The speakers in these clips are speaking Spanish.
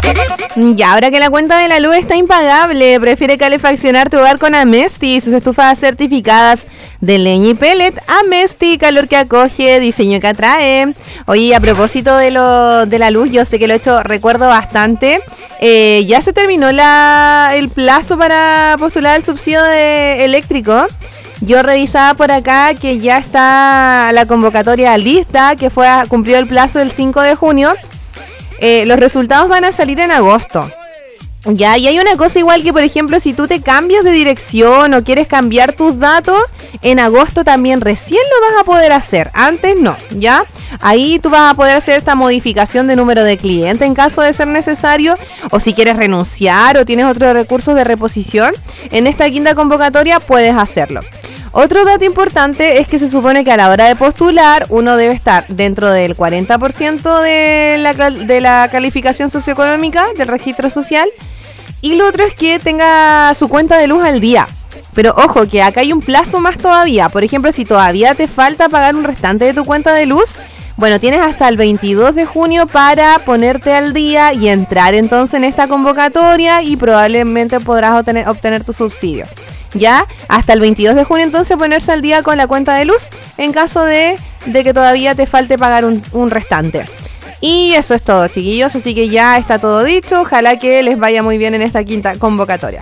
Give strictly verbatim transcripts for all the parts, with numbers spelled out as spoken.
Y ahora que la cuenta de la luz está impagable, prefiere calefaccionar tu hogar con Amesti, sus estufas certificadas de leña y pellet. Amesti, calor que acoge, diseño que atrae. Oye, a propósito de lo de la luz, yo sé que lo he hecho, recuerdo bastante. Eh, ya se terminó la el plazo para postular el subsidio de eléctrico. Yo revisaba por acá que ya está la convocatoria lista, que fue a, cumplió el plazo del cinco de junio. Eh, los resultados van a salir en agosto. Ya, y hay una cosa igual que, por ejemplo, si tú te cambias de dirección o quieres cambiar tus datos, en agosto también recién lo vas a poder hacer. Antes no, ¿ya? Ahí tú vas a poder hacer esta modificación de número de cliente en caso de ser necesario, o si quieres renunciar o tienes otros recursos de reposición, en esta quinta convocatoria puedes hacerlo. Otro dato importante es que se supone que a la hora de postular uno debe estar dentro del cuarenta por ciento de la, de la calificación socioeconómica del registro social, y lo otro es que tenga su cuenta de luz al día. Pero ojo, que acá hay un plazo más todavía. Por ejemplo, si todavía te falta pagar un restante de tu cuenta de luz, bueno, tienes hasta el veintidós de junio para ponerte al día y entrar entonces en esta convocatoria, y probablemente podrás obtener, obtener tu subsidio. Ya, hasta el veintidós de junio entonces ponerse al día con la cuenta de luz en caso de, de que todavía te falte pagar un, un restante. Y eso es todo, chiquillos, así que ya está todo dicho. Ojalá que les vaya muy bien en esta quinta convocatoria.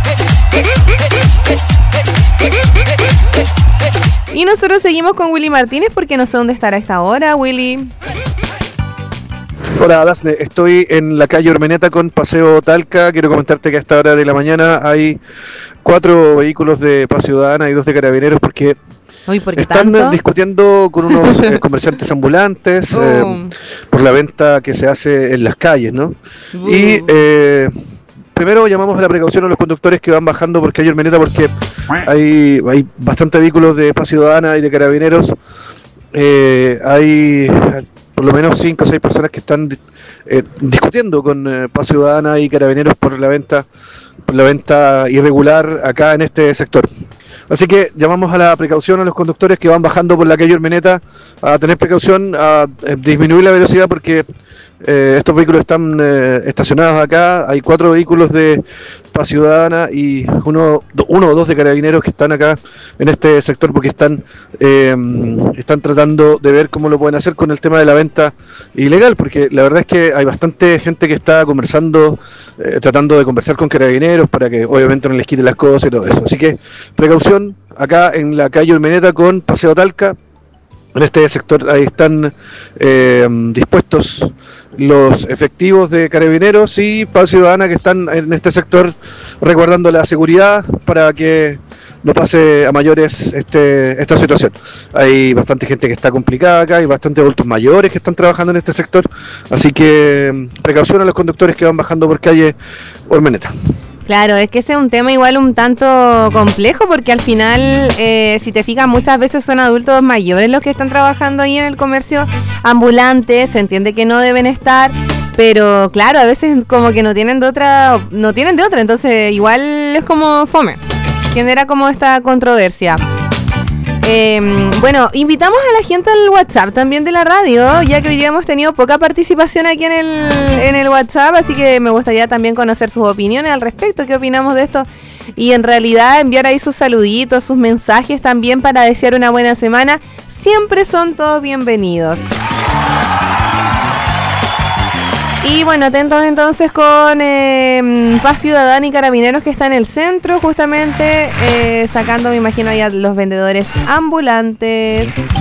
Y nosotros seguimos con Willy Martínez porque no sé dónde estará a esta hora, Willy. Hola, Dafne, estoy en la calle Ormeneta con Paseo Talca. Quiero comentarte que a esta hora de la mañana hay cuatro vehículos de Paz Ciudadana y dos de Carabineros porque Uy, ¿por qué están tanto? discutiendo con unos eh, comerciantes ambulantes uh. eh, por la venta que se hace en las calles, ¿no? Uh. Y eh, primero llamamos a la precaución a los conductores que van bajando por calle Ormeneta porque hay, hay bastantes vehículos de Paz Ciudadana y de Carabineros. Eh, hay por lo menos cinco o seis personas que están eh, discutiendo con eh, Paz Ciudadana y Carabineros por la venta por la venta irregular acá en este sector. Así que llamamos a la precaución a los conductores que van bajando por la calle Ormeneta a tener precaución, a eh, disminuir la velocidad porque eh, estos vehículos están eh, estacionados acá. Hay cuatro vehículos de Paz Ciudadana y uno, uno o dos de Carabineros que están acá en este sector porque están, eh, están tratando de ver cómo lo pueden hacer con el tema de la venta ilegal, porque la verdad es que hay bastante gente que está conversando, eh, tratando de conversar con Carabineros para que obviamente no les quiten las cosas y todo eso. Así que precaución acá en la calle Ormeneta con Paseo Talca. En este sector ahí están eh, dispuestos los efectivos de Carabineros y Paz Ciudadana que están en este sector resguardando la seguridad para que no pase a mayores este, esta situación. Hay bastante gente que está complicada acá, hay bastantes adultos mayores que están trabajando en este sector, así que precaución a los conductores que van bajando por calle Ormeneta. Claro, es que ese es un tema igual un tanto complejo porque al final, eh, si te fijas, muchas veces son adultos mayores los que están trabajando ahí en el comercio ambulante. Se entiende que no deben estar, pero claro, a veces como que no tienen de otra, no tienen de otra, entonces igual es como fome, genera como esta controversia. Eh, bueno, invitamos a la gente al WhatsApp también de la radio, ya que hoy día hemos tenido poca participación aquí en el, en el WhatsApp, así que me gustaría también conocer sus opiniones al respecto, qué opinamos de esto, y en realidad enviar ahí sus saluditos, sus mensajes también para desear una buena semana. Siempre son todos bienvenidos. Y bueno, atentos entonces con eh, Paz Ciudadana y Carabineros que está en el centro, justamente eh, sacando, me imagino, ya los vendedores ambulantes.